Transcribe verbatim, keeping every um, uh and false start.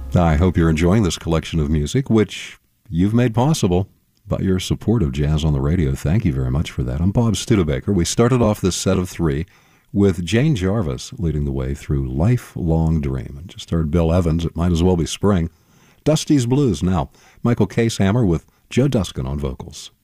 I hope you're enjoying this collection of music, which you've made possible by your support of Jazz on the Radio. Thank you very much for that. I'm Bob Studebaker. We started off this set of three with Jane Jarvis leading the way through Lifelong Dream. And just heard Bill Evans, It Might As Well Be Spring. Dusty's Blues now. Michael Casehammer with Joe Duskin on vocals.